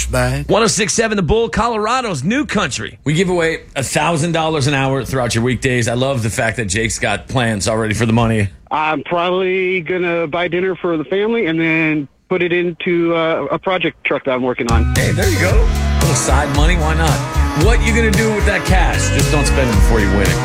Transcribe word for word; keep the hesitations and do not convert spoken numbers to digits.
douchebag. one oh six point seven The Bull, Colorado's new country. We give away one thousand dollars an hour throughout your weekdays. I love the fact that Jake's got plans already for the money. I'm probably going to buy dinner for the family and then put it into uh, a project truck that I'm working on. Hey, there you go. A little side money, why not? What you going to do with that cash? Just don't spend it before you win it.